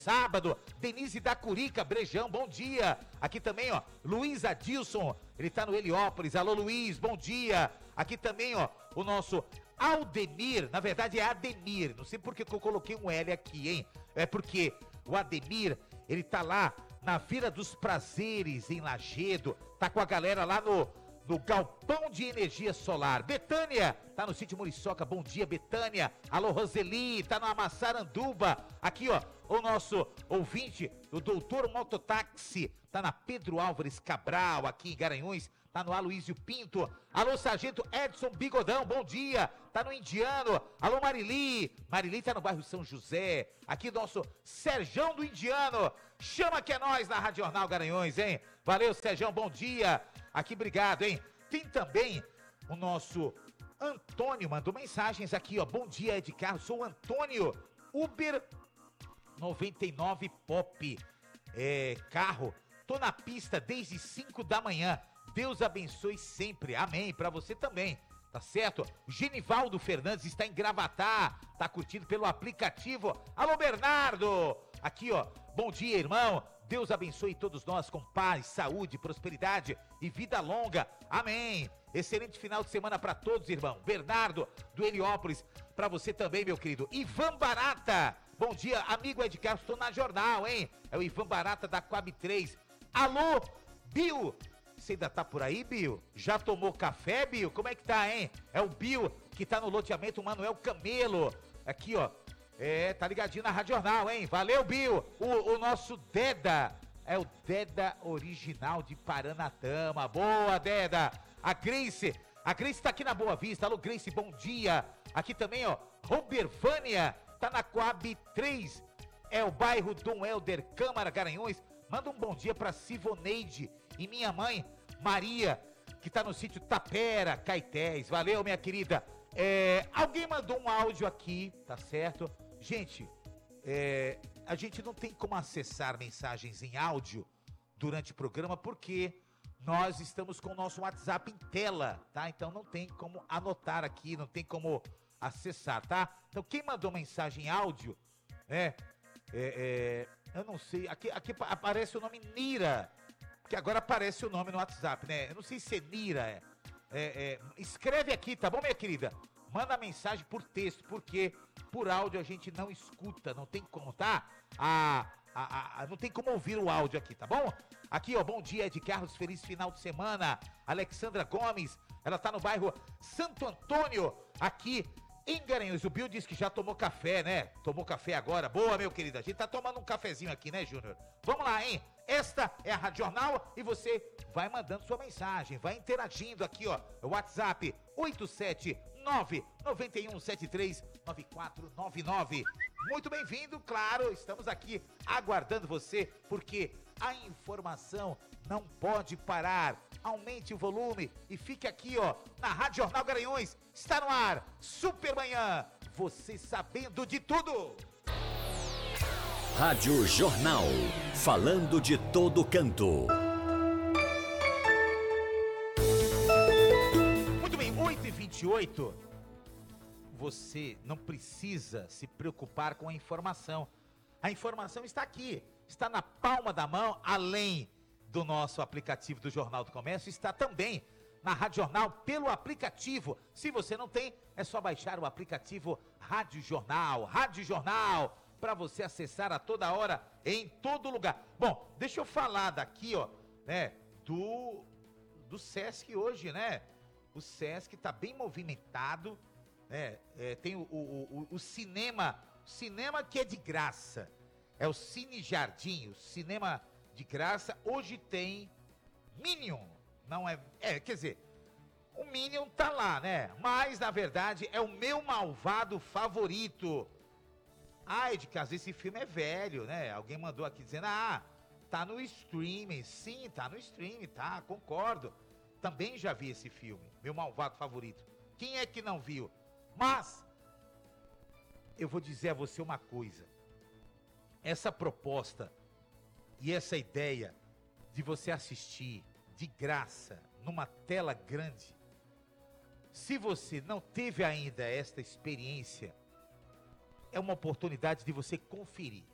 sábado. Denise da Curica, Brejão, bom dia. Aqui também, ó, Luiz Adilson, ele tá no Heliópolis. Alô, Luiz, bom dia. Aqui também, ó, o nosso Aldemir, na verdade é Ademir, não sei por que eu coloquei um L aqui, hein? É porque o Ademir, ele tá lá na Vila dos Prazeres, em Lagedo, tá com a galera lá no Galpão de Energia Solar. Betânia, tá no sítio Muriçoca, bom dia, Betânia. Alô, Roseli, tá no Amassaranduba. Aqui, ó, o nosso ouvinte, o doutor Mototáxi, tá na Pedro Álvares Cabral, aqui em Garanhuns, tá no Aloísio Pinto. Alô, Sargento Edson Bigodão, bom dia, tá no Indiano. Alô, Marili, Marili tá no bairro São José. Aqui, nosso Serjão do Indiano, chama que é nós na Rádio Jornal Garanhuns, hein? Valeu, Serjão, bom dia. Aqui, obrigado, hein? Tem também o nosso Antônio, mandou mensagens aqui, ó. Bom dia, Ed Carlos, sou o Antônio, Uber 99 Pop, carro. Tô na pista desde 5 da manhã. Deus abençoe sempre, amém, pra você também, tá certo? Genivaldo Fernandes está em Gravatá, tá curtindo pelo aplicativo. Alô, Bernardo, aqui, ó, bom dia, irmão. Deus abençoe todos nós com paz, saúde, prosperidade e vida longa, amém. Excelente final de semana pra todos, irmão. Bernardo, do Heliópolis, pra você também, meu querido. Ivan Barata, bom dia, amigo Ed Carlos, tô na jornal, hein? É o Ivan Barata da Coab 3. Alô, Bill, você ainda tá por aí, Bill? Já tomou café, Bill? Como é que tá, hein? É o Bill que tá no loteamento Manuel Camelo. Aqui, ó. Tá ligadinho na Rádio Jornal, hein? Valeu, Bill. O nosso Deda. É o Deda original de Paranatama. Boa, Deda. A Grace tá aqui na Boa Vista. Alô, Grace, bom dia. Aqui também, ó. Robervânia. Tá na Coab 3. É o bairro Dom Helder, Câmara, Garanhuns. Manda um bom dia pra Sivoneide e minha mãe, Maria, que tá no sítio Tapera, Caetés. Valeu, minha querida. Alguém mandou um áudio aqui, tá certo? Gente, a gente não tem como acessar mensagens em áudio durante o programa, porque nós estamos com o nosso WhatsApp em tela, tá? Então não tem como anotar aqui, não tem como acessar, tá? Então quem mandou mensagem em áudio, né? Eu não sei, aqui aparece o nome Nira, que agora aparece o nome no WhatsApp, né? Eu não sei se é Nira, escreve aqui, tá bom, minha querida? Manda mensagem por texto, porque por áudio a gente não escuta, não tem como, tá? Não tem como ouvir o áudio aqui, tá bom? Aqui, ó, bom dia, Ed Carlos, feliz final de semana. Alexandra Gomes, ela tá no bairro Santo Antônio, aqui em Garanhuns. O Bill disse que já tomou café, né? Tomou café agora. Boa, meu querido. A gente tá tomando um cafezinho aqui, né, Júnior? Vamos lá, hein? Esta é a Rádio Jornal e você vai mandando sua mensagem, vai interagindo aqui, ó. O WhatsApp 879-9173-9499. Muito bem-vindo, claro, estamos aqui aguardando você, porque a informação não pode parar. Aumente o volume e fique aqui, ó, na Rádio Jornal Garanhuns. Está no ar, Supermanhã, você sabendo de tudo. Rádio Jornal, falando de todo canto. Muito bem, 8h28. Você não precisa se preocupar com a informação. A informação está aqui, está na palma da mão, além do nosso aplicativo do Jornal do Comércio, está também na Rádio Jornal pelo aplicativo. Se você não tem, é só baixar o aplicativo Rádio Jornal, para você acessar a toda hora, em todo lugar. Bom, deixa eu falar daqui, ó, né, do Sesc hoje, né? O Sesc tá bem movimentado, né? Tem o cinema que é de graça. É o Cine Jardim, o cinema de graça. Hoje tem Minion, não quer dizer, o Minion tá lá, né? Mas, na verdade, é o meu malvado favorito. Ed Carlos, esse filme é velho, né? Alguém mandou aqui dizendo, tá no streaming. Sim, tá no streaming, tá, concordo. Também já vi esse filme, meu malvado favorito. Quem é que não viu? Mas, eu vou dizer a você uma coisa. Essa proposta e essa ideia de você assistir de graça, numa tela grande, se você não teve ainda esta experiência, é uma oportunidade de você conferir.